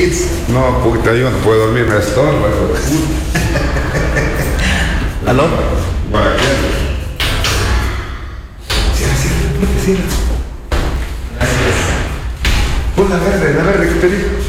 X. No, puta, yo no puedo dormir, me estorba. ¿Aló? ¿Para qué? Cierra, cierra, cierra. Gracias. Pon la verde, ¿qué te dijo?